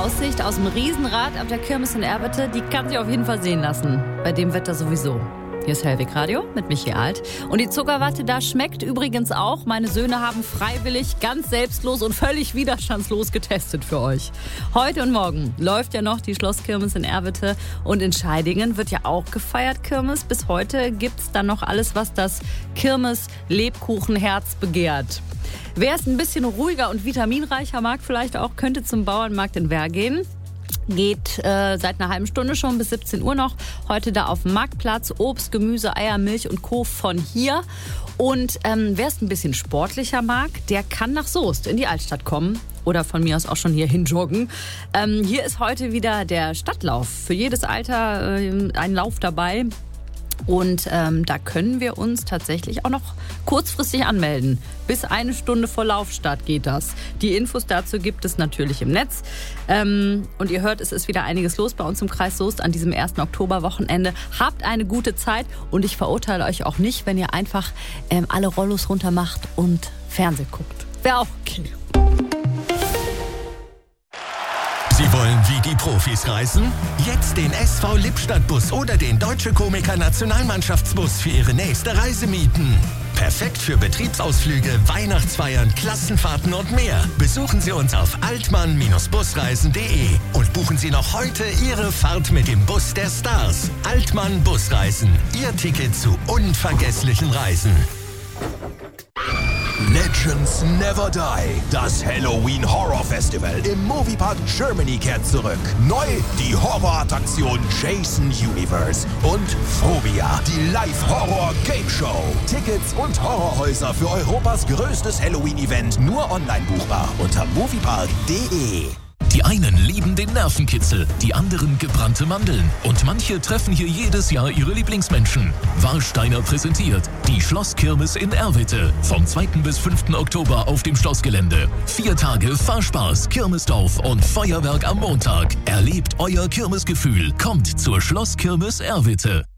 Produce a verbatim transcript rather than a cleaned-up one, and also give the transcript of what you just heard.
Aussicht aus dem Riesenrad auf der Kirmes in Erwitte, die kann sich auf jeden Fall sehen lassen. Bei dem Wetter sowieso. Hier ist Hellwig Radio mit Michi Alt. Und die Zuckerwatte da schmeckt übrigens auch. Meine Söhne haben freiwillig, ganz selbstlos und völlig widerstandslos getestet für euch. Heute und morgen läuft ja noch die Schlosskirmes in Erwitte. Und in Scheidingen wird ja auch gefeiert Kirmes. Bis heute gibt's dann noch alles, was das Kirmes-Lebkuchenherz begehrt. Wer es ein bisschen ruhiger und vitaminreicher mag, vielleicht auch, könnte zum Bauernmarkt in Wehr gehen. Geht äh, seit einer halben Stunde schon bis siebzehn Uhr noch. Heute da auf dem Marktplatz. Obst, Gemüse, Eier, Milch und Co. von hier. Und ähm, wer es ein bisschen sportlicher mag, der kann nach Soest in die Altstadt kommen. Oder von mir aus auch schon hier hin joggen. Ähm, hier ist heute wieder der Stadtlauf. Für jedes Alter äh, ein Lauf dabei. Und ähm, da können wir uns tatsächlich auch noch kurzfristig anmelden. Bis eine Stunde vor Laufstart geht das. Die Infos dazu gibt es natürlich im Netz. Ähm, und ihr hört, es ist wieder einiges los bei uns im Kreis Soest an diesem ersten Oktoberwochenende. Habt eine gute Zeit und ich verurteile euch auch nicht, wenn ihr einfach ähm, alle Rollos runter macht und Fernsehen guckt. Wäre auch okay. Sie wollen wie die Profis reisen? Jetzt den S V Lippstadt-Bus oder den Deutsche Komiker-Nationalmannschaftsbus für Ihre nächste Reise mieten. Perfekt für Betriebsausflüge, Weihnachtsfeiern, Klassenfahrten und mehr. Besuchen Sie uns auf altmann busreisen punkt de und buchen Sie noch heute Ihre Fahrt mit dem Bus der Stars. Altmann Busreisen, Ihr Ticket zu unvergesslichen Reisen. Legends Never Die. Das Halloween Horror Festival im Moviepark Germany kehrt zurück. Neu die Horrorattraktion Jason Universe und Phobia, die Live-Horror-Game-Show. Tickets und Horrorhäuser für Europas größtes Halloween-Event nur online buchbar unter moviepark punkt de. Die einen lieben den Nervenkitzel, die anderen gebrannte Mandeln. Und manche treffen hier jedes Jahr ihre Lieblingsmenschen. Warsteiner präsentiert die Schlosskirmes in Erwitte. Vom zweiten bis fünften Oktober auf dem Schlossgelände. Vier Tage Fahrspaß, Kirmesdorf und Feuerwerk am Montag. Erlebt euer Kirmesgefühl. Kommt zur Schlosskirmes Erwitte.